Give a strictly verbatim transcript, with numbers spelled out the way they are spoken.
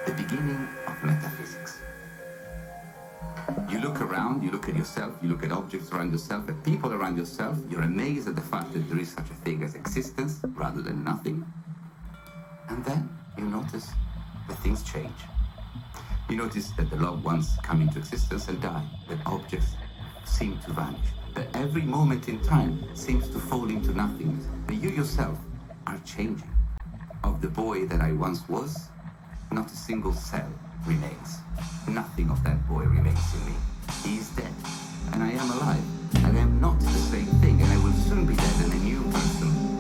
the beginning of metaphysics. You look around, you look at yourself, you look at objects around yourself, at people around yourself, you're amazed at the fact that there is such a thing as existence rather than nothing. And then you notice that things change. You notice that the loved ones come into existence and die, that objects seem to vanish, that every moment in time seems to fall into nothingness, that you yourself are changing. Of the boy that I once was, not a single cell remains. Nothing of that boy remains in me. He is dead, and I am alive, and I am not the same thing, and I will soon be dead and a new person